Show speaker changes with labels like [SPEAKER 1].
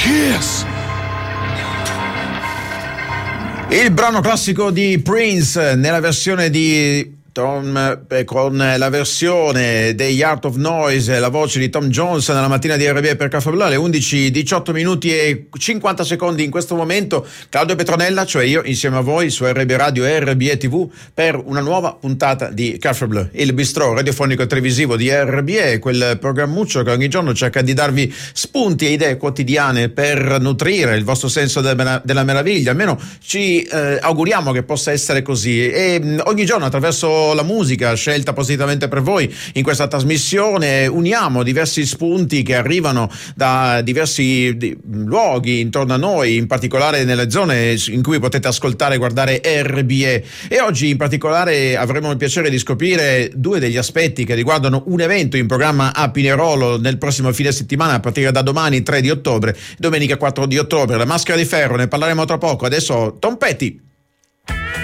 [SPEAKER 1] Kiss. Il brano classico di Prince nella versione di Tom, con la versione degli Art of Noise, la voce di Tom Jones nella mattina di RBE per Caffè Blu alle 11, 18 minuti e 50 secondi in questo momento. Claudio Petronella, cioè io, insieme a voi su RBE Radio e RBE TV per una nuova puntata di Caffè Blu, il bistrò radiofonico e televisivo di RBE, quel programmuccio che ogni giorno cerca di darvi spunti e idee quotidiane per nutrire il vostro senso della meraviglia. Almeno ci auguriamo che possa essere così, e ogni giorno attraverso la musica scelta appositamente per voi in questa trasmissione uniamo diversi spunti che arrivano da diversi luoghi intorno a noi, in particolare nelle zone in cui potete ascoltare e guardare RBE. E oggi in particolare avremo il piacere di scoprire due degli aspetti che riguardano un evento in programma a Pinerolo nel prossimo fine settimana, a partire da domani 3 di ottobre, domenica 4 di ottobre, la Maschera di Ferro. Ne parleremo tra poco. Adesso Tom Petty.